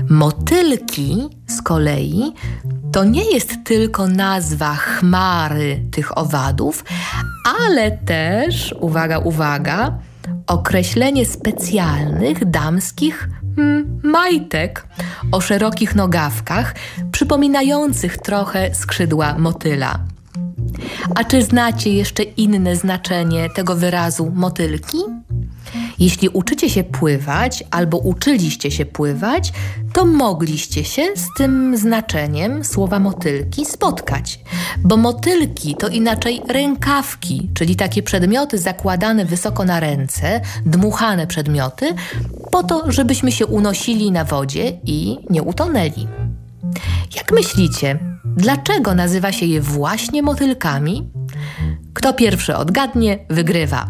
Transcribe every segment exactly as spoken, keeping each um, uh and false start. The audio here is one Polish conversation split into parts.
Motylki z kolei to nie jest tylko nazwa chmary tych owadów, ale też, uwaga, uwaga, określenie specjalnych damskich hmm, majtek o szerokich nogawkach, przypominających trochę skrzydła motyla. A czy znacie jeszcze inne znaczenie tego wyrazu motylki? Jeśli uczycie się pływać albo uczyliście się pływać, to mogliście się z tym znaczeniem słowa motylki spotkać. Bo motylki to inaczej rękawki, czyli takie przedmioty zakładane wysoko na ręce, dmuchane przedmioty, po to, żebyśmy się unosili na wodzie i nie utonęli. Jak myślicie, dlaczego nazywa się je właśnie motylkami? Kto pierwszy odgadnie, wygrywa.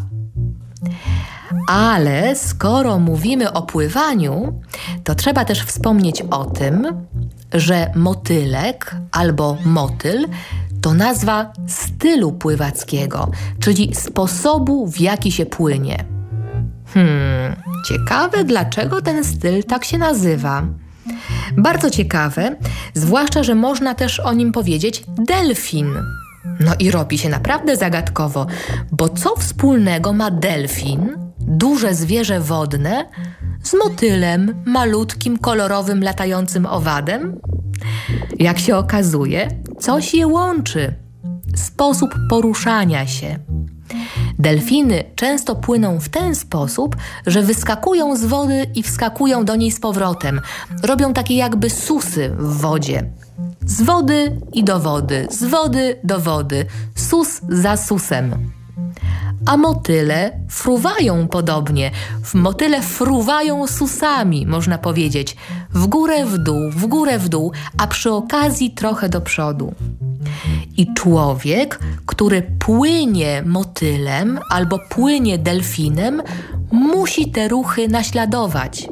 Ale skoro mówimy o pływaniu, to trzeba też wspomnieć o tym, że motylek albo motyl to nazwa stylu pływackiego, czyli sposobu, w jaki się płynie. Hmm, ciekawe, dlaczego ten styl tak się nazywa. Bardzo ciekawe, zwłaszcza, że można też o nim powiedzieć delfin. No i robi się naprawdę zagadkowo, bo co wspólnego ma delfin, duże zwierzę wodne, z motylem, malutkim, kolorowym, latającym owadem? Jak się okazuje, coś je łączy. Sposób poruszania się. Delfiny często płyną w ten sposób, że wyskakują z wody i wskakują do niej z powrotem. Robią takie jakby susy w wodzie. Z wody i do wody, z wody do wody, sus za susem. A motyle fruwają podobnie. Motyle fruwają susami, można powiedzieć. W górę, w dół, w górę, w dół, a przy okazji trochę do przodu. I człowiek, który płynie motylem albo płynie delfinem, musi te ruchy naśladować.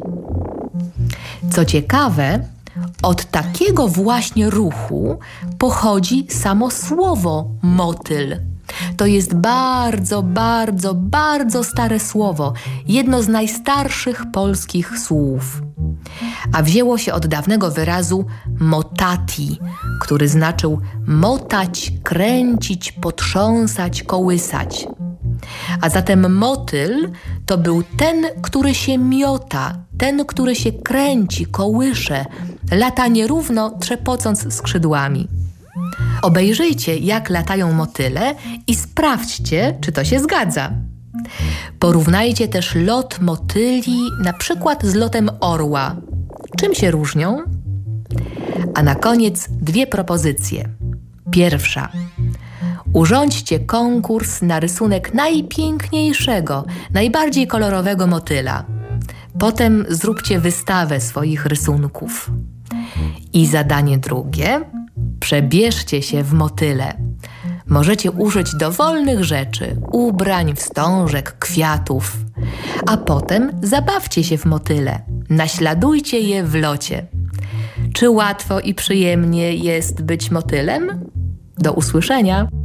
Co ciekawe, od takiego właśnie ruchu pochodzi samo słowo motyl. To jest bardzo, bardzo, bardzo stare słowo, jedno z najstarszych polskich słów. A wzięło się od dawnego wyrazu motati, który znaczył motać, kręcić, potrząsać, kołysać. A zatem motyl to był ten, który się miota, ten, który się kręci, kołysze, lata nierówno, trzepocąc skrzydłami. Obejrzyjcie, jak latają motyle i sprawdźcie, czy to się zgadza. Porównajcie też lot motyli na przykład z lotem orła. Czym się różnią? A na koniec dwie propozycje. Pierwsza. Urządźcie konkurs na rysunek najpiękniejszego, najbardziej kolorowego motyla. Potem zróbcie wystawę swoich rysunków. I zadanie drugie. Przebierzcie się w motyle. Możecie użyć dowolnych rzeczy, ubrań, wstążek, kwiatów. A potem zabawcie się w motyle. Naśladujcie je w locie. Czy łatwo i przyjemnie jest być motylem? Do usłyszenia!